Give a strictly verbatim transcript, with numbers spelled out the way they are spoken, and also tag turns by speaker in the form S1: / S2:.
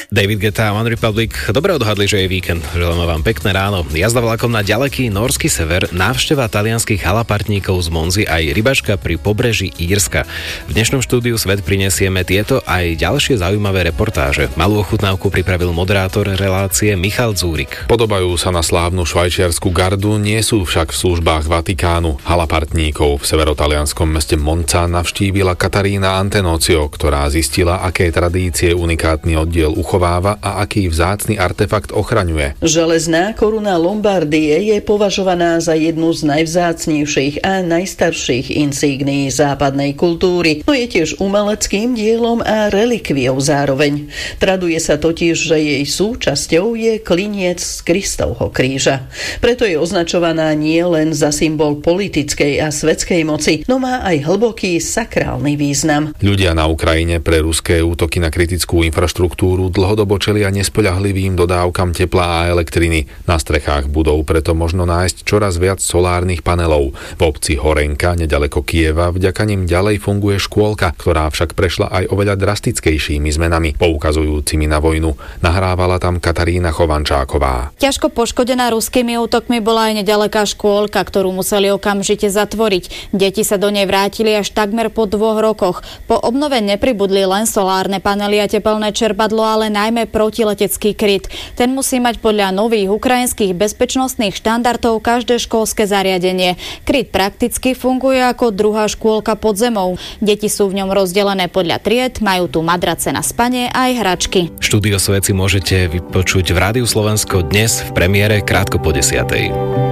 S1: David Guetta a One Republic dobre odhadli, že je víkend. Želáme vám pekné ráno. Jazda vlakom na ďaleký norský sever, návšteva talianskych halapartníkov z Monzy aj rybačka pri pobreží Írska. V dnešnom štúdiu Svet prinesieme tieto aj ďalšie zaujímavé reportáže. Malú ochutnávku pripravil moderátor relácie Michal Dzúrik.
S2: Podobajú sa na slávnu švajčiarsku gardu, nie sú však v službách Vatikánu. Halapartníkov v severotalianskom meste Monza navštívila Katarína Antenozio, ktorá zistila, aké tradície unikátny oddiel uchováva a aký vzácny artefakt ochraňuje.
S3: Železná koruna Lombardie je považovaná za jednu z najvzácnejších a najstarších insígnií západnej kultúry. No je tiež umeleckým dielom a relikviou zároveň. Traduje sa totiž, že jej súčasťou je kliniec z Kristovho kríža. Preto je označovaná nie len za symbol politickej a svetskej moci, no má aj hlboký sakrálny význam.
S2: Ľudia na Ukrajine pre ruské útoky na kritickú infraštruktúru dlhodobo čelia nespoľahlivým dodávkam tepla a elektriny. Na strechách budov preto možno nájsť čoraz viac solárnych panelov. V obci Horenka, nedaleko Kieva, vďaka nim ďalej funguje škôlka, ktorá však prešla aj oveľa drastickejšími zmenami, poukazujúcimi na vojnu. Nahrávala tam Katarína Chovančáková.
S4: Ťažko poškodená ruskými útokmi bola aj nedaleká škôlka, ktorú museli okamžite zatvoriť. Deti sa do nej vrátili až takmer po dvoch rokoch. Po obnove nepribudli len solárne panely a tepelné čerpadlo, ale najmä protiletecký kryt. Ten musí mať podľa nových ukrajinských bezpečnostných štandardov každé školské zariadenie. Kryt prakticky funguje ako druhá škôlka pod zemou. Deti sú v ňom rozdelené podľa tried, majú tu madrace na spanie a aj hračky.
S1: Štúdio Svet si môžete vypočuť v Rádiu Slovensko dnes v premiére krátko po desiatej.